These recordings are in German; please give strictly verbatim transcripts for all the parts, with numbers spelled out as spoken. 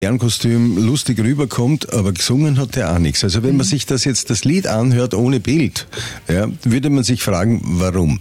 Kostüm lustig rüberkommt, aber gesungen hat er auch nichts. Also wenn man sich das jetzt das Lied anhört ohne Bild, ja, würde man sich fragen, warum?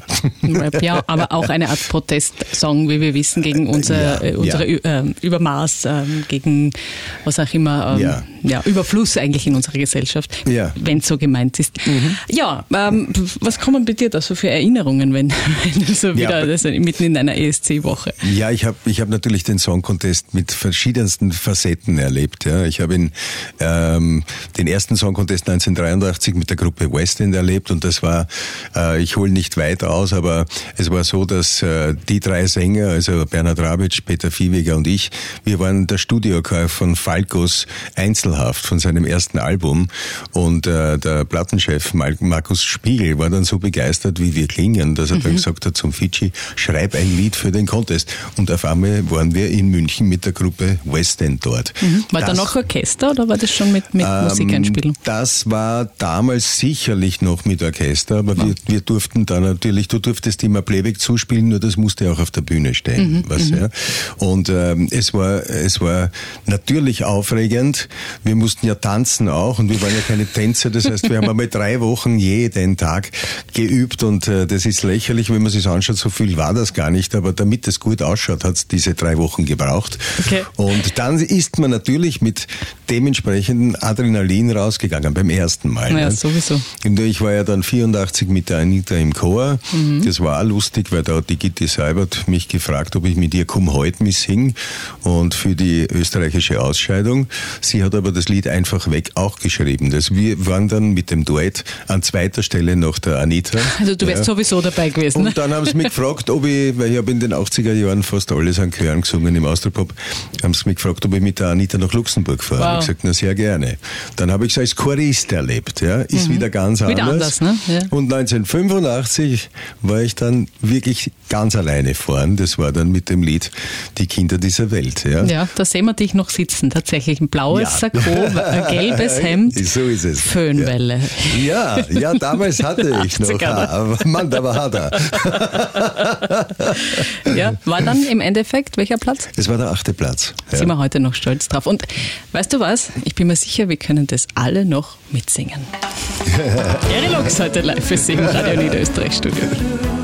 Ja, aber auch eine Art Protestsong, wie wir wissen, gegen unser, ja, unsere ja. Äh, Übermaß, äh, gegen was auch immer, ähm, ja. ja, Überfluss eigentlich in unserer Gesellschaft, ja. wenn es so gemeint ist. Mhm. Ja, ähm, was kommen bei dir da so für Erinnerungen, wenn, wenn du so wieder, ja, das mitten in einer E S C-Woche? Ja, ich habe ich hab natürlich den Song Contest mit verschiedensten Facetten erlebt. Ja. Ich habe ihn ähm, den ersten Song Contest neunzehnhundertdreiundachtzig mit der Gruppe West End erlebt und das war, äh, ich hole nicht weit aus, aber es war so, dass äh, die drei Sänger, also Bernhard Rabitsch, Peter Viehweger und ich, wir waren der Studiochor von Falcos Einzelhaft, von seinem ersten Album und äh, der Plattenchef Markus Spiegel war dann so begeistert, wie wir klingen, dass er mhm. dann gesagt hat zum Fidschi, schreib ein Lied für den Contest und auf einmal waren wir in München mit der Gruppe West End dort. Mhm. War das, da noch Orchester oder war das schon mit, mit ähm, Musikeinspielung? Das war damals sicherlich noch mit Orchester, aber ja. wir, wir durften da natürlich, du durftest immer Playback zuspielen, nur das musste auch auf der Bühne stehen. Mhm. Was, mhm. ja. Und ähm, es war es war natürlich aufregend. Wir mussten ja tanzen auch und wir waren ja keine Tänzer, das heißt, wir haben einmal drei Wochen jeden Tag geübt und äh, das ist lächerlich, wenn man sich anschaut, so viel war das gar nicht, aber damit es gut ausschaut, hat es diese drei Wochen gebraucht. Okay. Und dann ist man natürlich mit dementsprechenden Adrenalin rausgegangen beim ersten Mal. Naja, ne? Sowieso. Und ich war ja dann vierundachtzig mit der Anita im Chor. Mhm. Das war auch lustig, weil da hat die Gitti Seibert mich gefragt, ob ich mit ihr Komm heut missing und für die österreichische Ausscheidung. Sie hat aber das Lied einfach weg auch geschrieben. Das, wir waren dann mit dem Duett an zweiter Stelle nach der Anita. Also du wärst ja. sowieso dabei gewesen. Und dann haben sie mich gefragt, ob ich, weil ich habe in den achtziger Jahren fast alles an Chören gesungen im Austropop, haben sie mich gefragt, ob ich mit der Anita nach Luxemburg fahre. Wow. Ich gesagt, na sehr gerne. Dann habe ich es als Chorist erlebt. Ja, ist mhm. wieder ganz wieder anders. anders ne? Ja. Und neunzehnhundertfünfundachtzig war ich dann wirklich ganz alleine fahren. Das war dann mit dem Lied Die Kinder dieser Welt. Ja, ja, da sehen wir dich noch sitzen. Tatsächlich ein blaues ja. Sakko, ein gelbes Hemd, so ist es. Föhnwelle. Ja, ja, ja, damals hatte ich noch Haar. Mann, da war Haar da. Ja, war dann im Endeffekt welcher Platz? Es war der achte Platz. Ja. Sind wir heute noch stolz drauf. Und weißt du was? Ich bin mir sicher, wir können das alle noch mitsingen. Gary Lux heute live für Singen Radio Niederösterreich Studio.